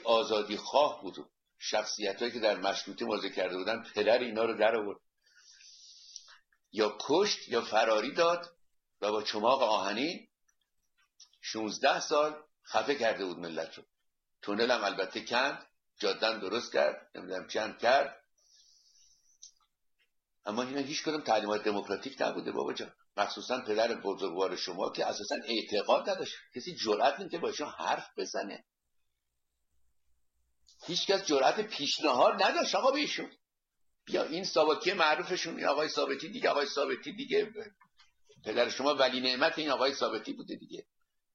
آزادی خواه بود، شخصیتایی که در مشروطه مبارزه کرده بودن، پدر اینا رو در آورد، یا کشت یا فراری داد و با چماق آهنین 16 سال خفه کرده بود ملت رو. تونل هم البته کند، جاده هم درست کرد، نمیدونم چی هم کرد، اما اینا هیچ کدوم تعلیمات دموکراتیک نبوده بابا جان. مخصوصا پدر بزرگوار شما که اساسا اعتقاد نداشت، کسی جرئت نمی‌کنه که با ایشون حرف بزنه، هیچ کس جرأت پیشنهاد نداشت آقا به ایشون. بیا این سابقه معروفشون، این آقای ثابتی دیگه، آقای ثابتی دیگه پدر شما ولی نعمت این آقای ثابتی بوده دیگه.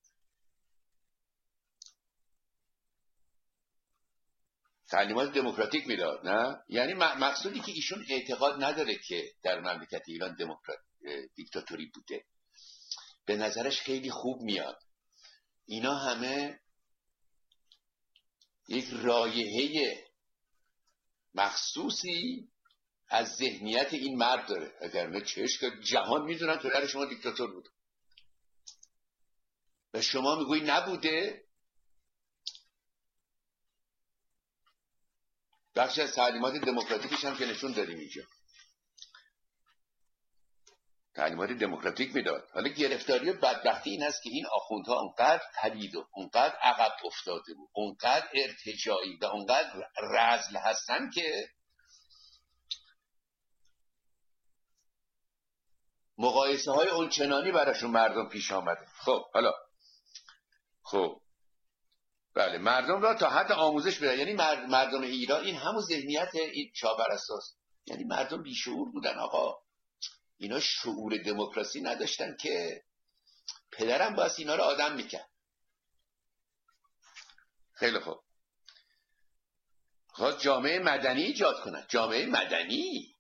تعلیمات دموکراتیک میداد، نه؟ یعنی مقصودی که ایشون اعتقاد نداره که در مملکت ایران دیکتاتوری بوده، به نظرش خیلی خوب میاد. اینا همه یک رایحه مخصوصی از ذهنیت این مرد داره، اگر نه چش که جهان میدونن پدر شما دیکتاتور بود و شما میگویی نبوده. بخشی از تعلیمات دموکراتیکش هم که نشون دادیم اینجا، تعلیمات دموکراتیک میداد. حالا گرفتاری و بدبختی این هست که این آخوندها اونقدر پلید و اونقدر عقب افتاده بود، اونقدر ارتجاعی و اونقدر رذل هستن که مقایسه های اونچنانی براشون مردم پیش آمده. خب حالا خب بله، مردم را تا حد آموزش بده. یعنی مردم ایران این همون ذهنیت این شاهپرستاست، یعنی مردم بیشعور بودن آقا، اینا شعور دموکراسی نداشتن که پدرم باید اینا رو آدم میکرد. خیلی خوب، خواست جامعه مدنی ایجاد کنن، جامعه مدنی،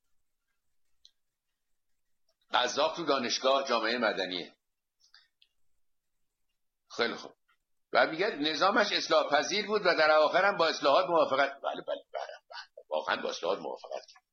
قذاق تو دانشگاه جامعه مدنیه. خیلی خوب، و میگه نظامش اصلاح پذیر بود و در آخر هم با اصلاحات موافقت. بله واقعا با اصلاحات موافقت کرد.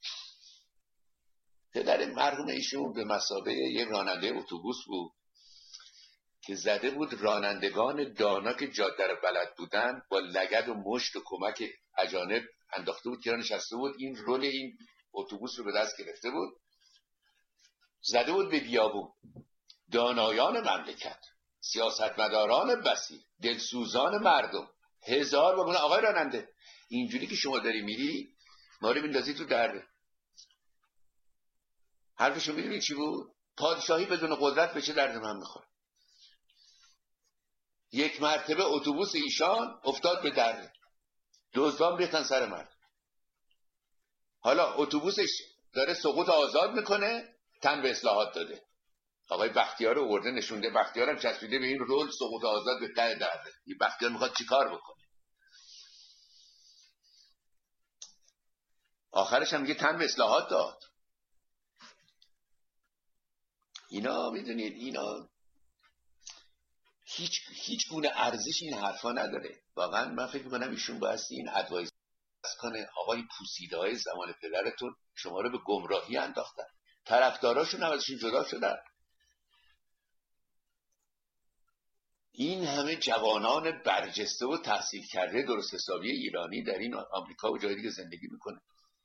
پدر مرحوم ایشون به مثابه یک راننده اتوبوس بود که زده بود رانندگان دانا که جاده رو بلد بودن با لگد و مشت و کمک اجانب انداخته بود که نشسته بود، این رول این اتوبوس رو به دست گرفته بود، زده بود به بیابون. دانایان مملکت، سیاستمداران بسیط، دلسوزان مردم، هزار بگونه آقای راننده اینجوری که شما داری میری ما رو میندازی تو درده. حرفشو میدونی چی بود؟ پادشاهی بدون قدرت به چه درد من میخوره. یک مرتبه اتوبوس ایشان افتاد به درده، دزدان ریختن سر مرد. حالا اتوبوسش داره سقوط آزاد میکنه، تن به اصلاحات داده. آقای بختیار رو آورده نشونده، بختیار هم چسبیده به این رول سقوط آزاد به ته درده. این بختیار میخواد چیکار بکنه؟ آخرش هم میگه تن به اصلاحات داد. اینا میدونید اینا هیچ گونه ارزش این حرفا نداره. واقعا من فکر میکنم ایشون بایستی این ادوایز کنه. آقای پوسیده های زمان پدرتون شما رو به گمراهی انداختن، طرفداراشون هم ازشون جدا شدن. این همه جوانان برجسته و تحصیل کرده درست حسابی ایرانی در این آمریکا و جای دیگه زندگی میکنه.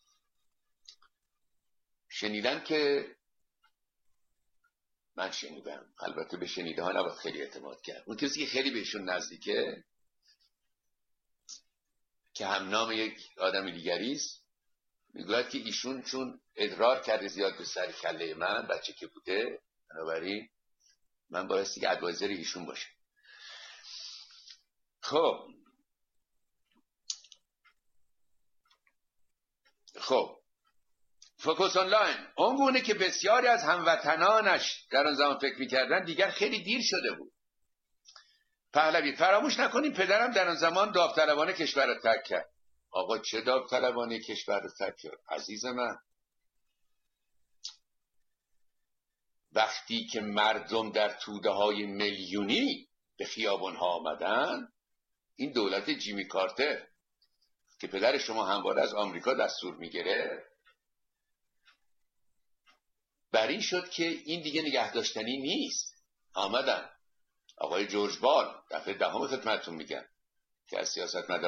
شنیدن که من شنیدم، البته به شنیده ها نباید خیلی اعتماد کرد، اون کسی که خیلی بهشون نزدیکه که هم نام یک آدم دیگریست، میگوید که ایشون چون ادرار کرده زیاد به سر کله من بچه که بوده، بنابراین من بایستی که ادوایزر ایشون باشه. خب فوکوس آنلاین اونگونه که بسیاری از هموطنانش در آن زمان فکر میکردن دیگر خیلی دیر شده بود. پهلوی فراموش نکنیم پدرم در آن زمان داوطلبانه کشور را ترک کرد. آقا چه داوطلبانه کشور را ترک کرد عزیز من؟ وقتی که مردم در توده های میلیونی به خیابان ها آمدن، این دولت جیمی کارتر که پدر شما همواره از آمریکا دستور میگیره، بر این شد که این دیگه نگه داشتنی نیست. آمدن آقای جورج بال، دفعه دهم خدمتتون میگم، که از سیاستمداران